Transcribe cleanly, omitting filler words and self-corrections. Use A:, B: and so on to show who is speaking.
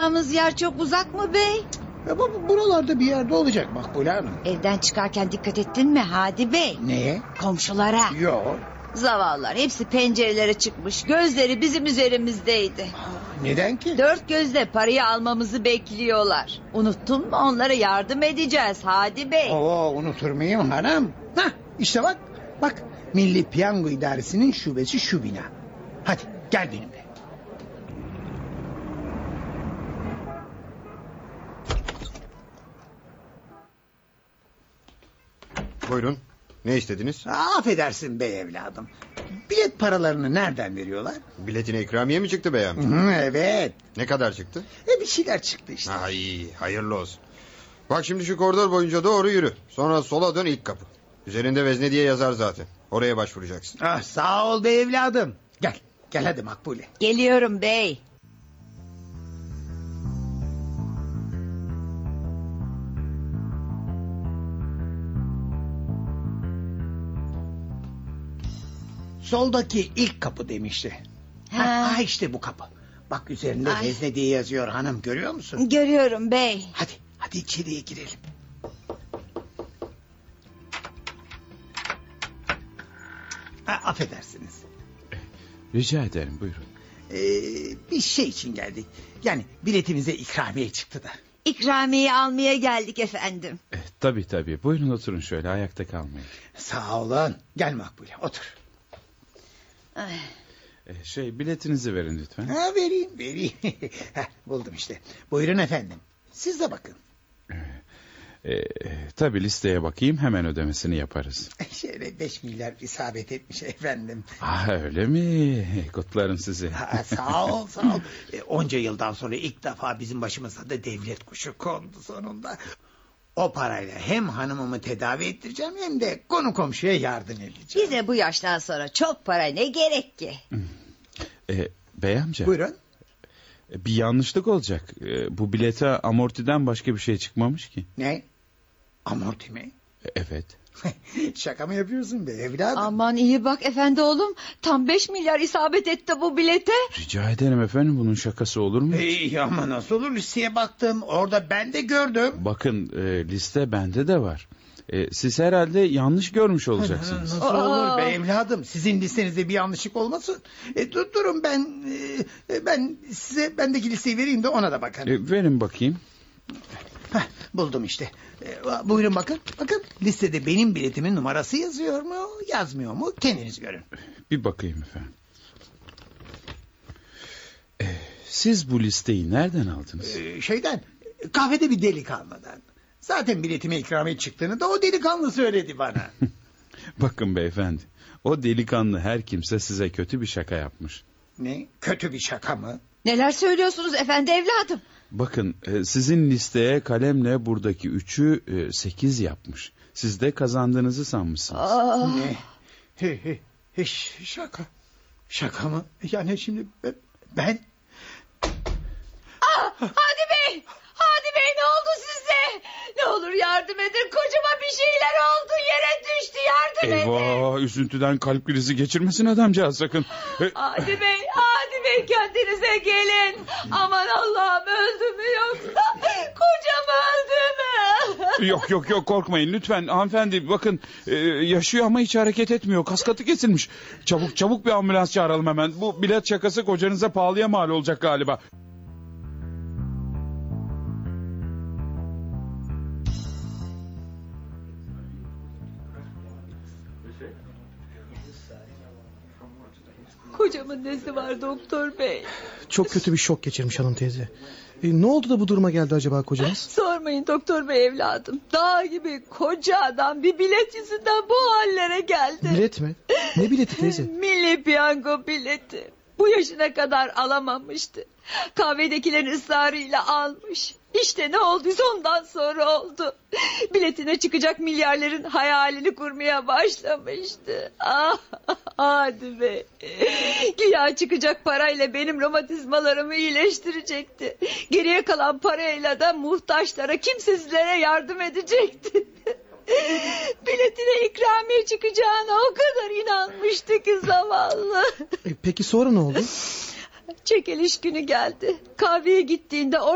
A: Kalacağımız yer çok uzak mı bey?
B: Ya buralarda bir yerde olacak Makbule Hanım.
A: Evden çıkarken dikkat ettin mi Hadi Bey?
B: Neye?
A: Komşulara.
B: Yok.
A: Zavallılar hepsi pencerelere çıkmış. Gözleri bizim üzerimizdeydi.
B: Neden ki?
A: Dört gözle parayı almamızı bekliyorlar. Unuttun mu, onlara yardım edeceğiz Hadi Bey.
B: Oo, unutur muyum hanım? Hah, işte bak. Bak, Milli Piyango İdaresi'nin şubesi şu bina. Hadi gel benimle.
C: Buyurun. Ne istediniz?
B: Affedersin bey evladım. Bilet paralarını nereden veriyorlar?
C: Biletine ikramiye mi çıktı bey amca?
B: Evet.
C: Ne kadar çıktı?
B: Bir şeyler çıktı işte.
C: Ha, iyi, hayırlı olsun. Bak şimdi şu koridor boyunca doğru yürü. Sonra sola dön, ilk kapı. Üzerinde vezne diye yazar zaten. Oraya başvuracaksın.
B: Ah, sağ ol bey evladım. Gel. Gel hadi Makbule.
A: Geliyorum bey.
B: Soldaki ilk kapı demişti. Ha, işte bu kapı. Bak üzerinde
A: Ay.
B: vezne diye yazıyor hanım, görüyor musun?
A: Görüyorum bey.
B: Hadi içeriye girelim. Affedersiniz.
D: Rica ederim, buyurun.
B: Bir şey için geldik. Yani biletimize ikramiye çıktı da.
A: İkramiyeyi almaya geldik efendim.
D: Tabii, buyurun oturun şöyle, ayakta kalmayın.
B: Sağ olun. Gel Makbule, otur.
D: Biletinizi verin lütfen.
B: Ha, vereyim. Buldum işte. Buyurun efendim. Siz de bakın.
D: Tabii, listeye bakayım, hemen ödemesini yaparız.
B: Şöyle 5 milyar isabet etmiş efendim.
D: Öyle mi? Kutlarım sizi.
B: Sağ ol. Onca yıldan sonra ilk defa bizim başımıza da devlet kuşu kondu sonunda. O parayla hem hanımımı tedavi ettireceğim hem de konu komşuya yardım edeceğim.
A: Bize bu yaştan sonra çok para ne gerek ki?
D: Bey amca.
B: Buyurun.
D: Bir yanlışlık olacak. Bu bilete amortiden başka bir şey çıkmamış ki.
B: Ne? Amorti mi?
D: Evet.
B: Şaka mı yapıyorsun be evladım?
A: Aman iyi bak efendi oğlum. Tam 5 milyar isabet etti bu bilete.
D: Rica ederim efendim, bunun şakası olur mu?
B: Ama nasıl olur, listeye baktım. Orada ben de gördüm.
D: Bakın, liste bende de var. Siz herhalde yanlış görmüş olacaksınız.
B: Nasıl olur be evladım? Sizin listenizde bir yanlışlık olmasın. Durun ben size bendeki listeyi vereyim de ona da bakın.
D: Verin bakayım.
B: Buldum işte. Buyurun bakın. Bakın listede benim biletimin numarası yazıyor mu, yazmıyor mu? Kendiniz görün.
D: Bir bakayım efendim. Siz bu listeyi nereden aldınız?
B: Kahvede bir delikanlıdan. Zaten biletime ikramiye çıktığını da o delikanlı söyledi bana.
D: Bakın beyefendi, o delikanlı her kimse size kötü bir şaka yapmış.
B: Ne? Kötü bir şaka mı?
A: Neler söylüyorsunuz efendi evladım?
D: Bakın, sizin listeye kalemle buradaki 3'ü 8 yapmış. Siz de kazandığınızı sanmışsınız.
B: Ne? Şaka. Şaka mı? Yani şimdi ben...
A: Hadi bey ne oldu size? Ne olur yardım edin, kocama bir şeyler oldu, yere düştü, yardım edin.
D: Eyvah, üzüntüden kalp krizi geçirmesin adamcağız sakın.
A: Hadi bey kendinize gelin. Aman Allah'ım, öldü mü yoksa? Kocam öldü mü?
D: Yok korkmayın lütfen hanımefendi, bakın yaşıyor ama hiç hareket etmiyor, kaskatı kesilmiş. Çabuk bir ambulans çağıralım hemen. Bu bilet şakası kocanıza pahalıya mal olacak galiba.
A: Kocamın nesi var doktor bey?
E: Çok kötü bir şok geçirmiş hanım teyze. Ne oldu da bu duruma geldi acaba kocanız?
A: Sormayın doktor bey evladım. Dağ gibi koca adam bir bilet yüzünden bu hallere geldi.
E: Bilet mi? Ne bileti teyze?
A: Milli piyango bileti. Bu yaşına kadar alamamıştı. Kahvedekilerin ısrarıyla almış. İşte ne olduysa ondan sonra oldu. Biletine çıkacak milyarların hayalini kurmaya başlamıştı. Hadi be. Güya çıkacak parayla benim romatizmalarımı iyileştirecekti. Geriye kalan parayla da muhtaçlara, kimsesizlere yardım edecekti. Biletine ikramiye çıkacağına o kadar inanmıştı ki zavallı.
E: Peki sonra ne oldu?
A: Çekiliş günü geldi. Kahveye gittiğinde